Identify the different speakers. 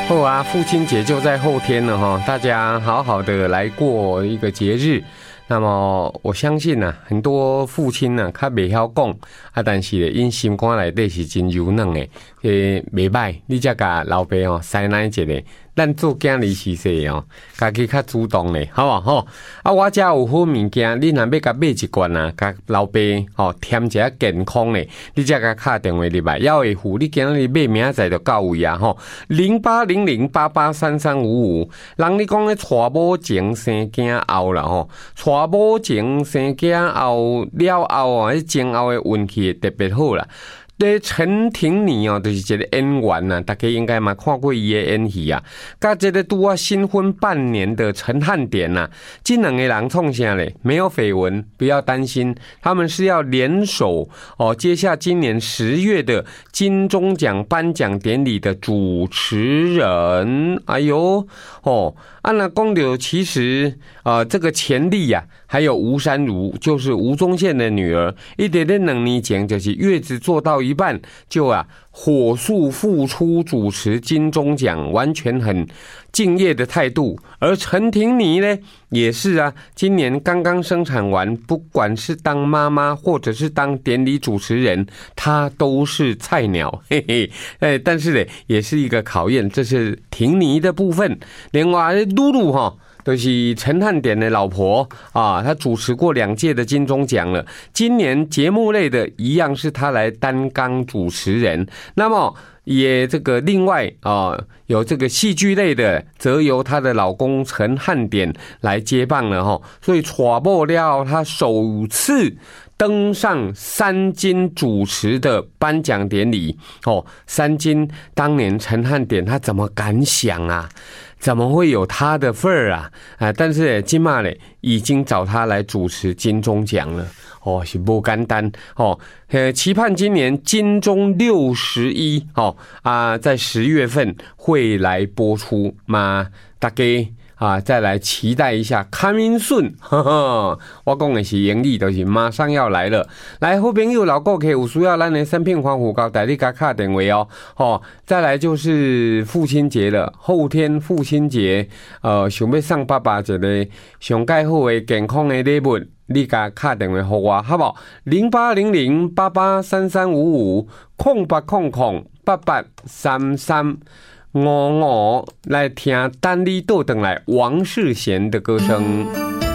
Speaker 1: 好啊，父亲节就在后天了哈，大家好好的来过一个节日。那么我相信啊，很多父亲呢，他袂晓讲啊，但是咧，因心肝内底是真柔软的，袂歹。你才甲老爸哦塞奶一个，咱做囝儿时势哦，家己较主动咧，好无吼？啊，我遮有好物件，你若要甲买一罐啊，甲老爸哦添一下健康咧，你才甲敲电话入来，要会付你今日买明仔载就到位啊吼，0800883355，人你讲咧娶某前生囝后啦吼，娶某前生囝后了后啊，前后的运气特别好啦。对陈婷妮哦，就是一个演员呐，大家应该嘛看过伊的演戏啊。甲这个拄啊新婚半年的陈汉典呐，这两个人创啥嘞？没有绯闻，不要担心，他们是要联手哦，接下今年10月的金钟奖颁奖典礼的主持人。哎呦哦，那讲到其实这个钱丽呀，还有吴珊如，就是吴宗宪的女儿，一点点2年前就是月子做到一半就火速复出主持金钟奖，完全很敬业的态度。而陈婷妮呢，也是啊，今年刚刚生产完，不管是当妈妈或者是当典礼主持人，她都是菜鸟，嘿嘿，但是呢，也是一个考验，这是婷妮的部分。另外，露露哈。就是陈汉典的老婆啊，她主持过2届的金钟奖了。今年节目类的一样是她来担纲主持人。那么也这个另外有这个戏剧类的，则由她的老公陈汉典来接棒了哈。所以娶某了，她首次登上3金主持的颁奖典礼哦。3金当年陈汉典他怎么敢想啊？怎么会有他的份儿啊？但是今嘛嘞，已经找他来主持金钟奖了哦，是不简单哦。期盼今年金钟61在10月份会来播出嘛？大家再来期待一下 coming soon， 我讲的是英语，就是马上要来了。来，好朋友老顾客有需要咱的产品防护膏，带你甲敲电话哦。再来就是父亲节了，后天父亲节，想要送爸爸一个上介好的健康的礼物，你甲敲电话给我，好不好？0800883355，0800883355来听丹妮豆等来王世贤的歌声。